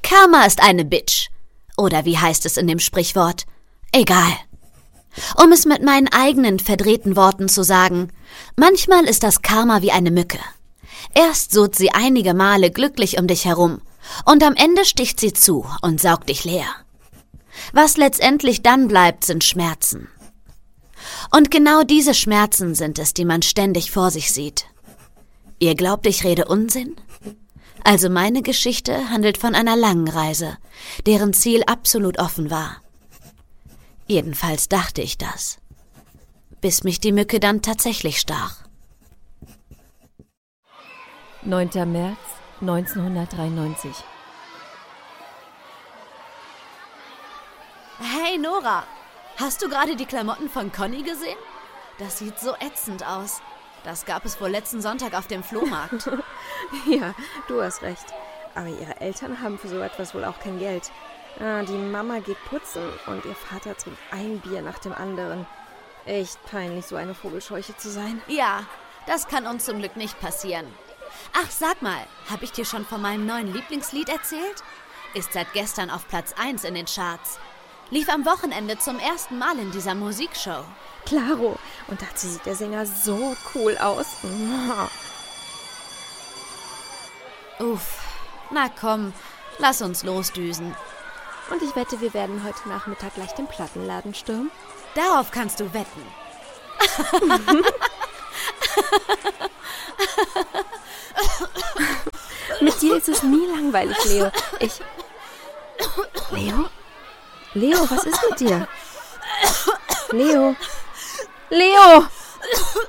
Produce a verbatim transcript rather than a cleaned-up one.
Karma ist eine Bitch. Oder wie heißt es in dem Sprichwort? Egal. Um es mit meinen eigenen verdrehten Worten zu sagen, manchmal ist das Karma wie eine Mücke. Erst surrt sie einige Male glücklich um dich herum und am Ende sticht sie zu und saugt dich leer. Was letztendlich dann bleibt, sind Schmerzen. Und genau diese Schmerzen sind es, die man ständig vor sich sieht. Ihr glaubt, ich rede Unsinn? Also meine Geschichte handelt von einer langen Reise, deren Ziel absolut offen war. Jedenfalls dachte ich das, bis mich die Mücke dann tatsächlich stach. neunter März neunzehnhundertdreiundneunzig. Hey Nora, hast du gerade die Klamotten von Conny gesehen? Das sieht so ätzend aus. Das gab es wohl letzten Sonntag auf dem Flohmarkt. Ja, du hast recht. Aber ihre Eltern haben für so etwas wohl auch kein Geld. Ah, die Mama geht putzen und ihr Vater trinkt ein Bier nach dem anderen. Echt peinlich, so eine Vogelscheuche zu sein. Ja, das kann uns zum Glück nicht passieren. Ach, sag mal, habe ich dir schon von meinem neuen Lieblingslied erzählt? Ist seit gestern auf Platz eins in den Charts. Lief am Wochenende zum ersten Mal in dieser Musikshow. Klaro, und dazu sieht der Sänger so cool aus. Uff, na komm, lass uns losdüsen. Und ich wette, wir werden heute Nachmittag gleich den Plattenladen stürmen. Darauf kannst du wetten. Mit dir ist es nie langweilig, Leo. Ich... Leo? Leo, was ist mit dir? Leo? Leo!